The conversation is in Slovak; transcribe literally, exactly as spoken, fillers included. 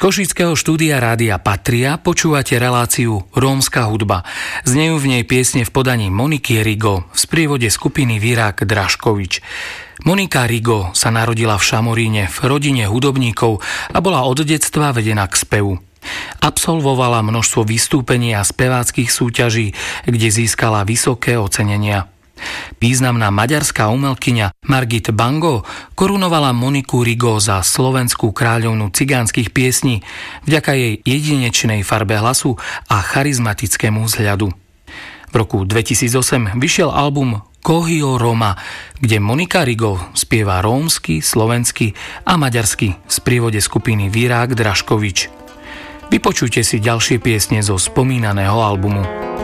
Košického štúdia Rádia Patria počúvate reláciu Rómska hudba. Znejú v nej piesne v podaní Moniky Rigo v sprievode skupiny Virák Draškovič. Monika Rigo sa narodila v Šamoríne v rodine hudobníkov a bola od detstva vedená k spevu. Absolvovala množstvo vystúpení a speváckych súťaží, kde získala vysoké ocenenia. Významná maďarská umelkyňa Margit Bango korunovala Moniku Rigo za slovenskú kráľovnu cigánskych piesní vďaka jej jedinečnej farbe hlasu a charizmatickému vzhľadu. V roku dvetisícosem vyšiel album Kohio Roma, kde Monika Rigo spieva rómsky, slovensky a maďarsky v sprievode skupiny Virák Draškovič. Vypočujte si ďalšie piesne zo spomínaného albumu.